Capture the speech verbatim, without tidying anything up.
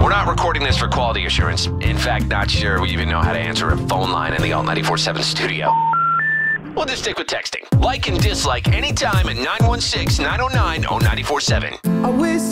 We're not recording this for quality assurance. In fact, not sure we even know how to answer a phone line in the Alt ninety-four point seven studio. We'll just stick with texting. Like and dislike anytime at nine one six, nine oh nine, oh nine four seven. I wish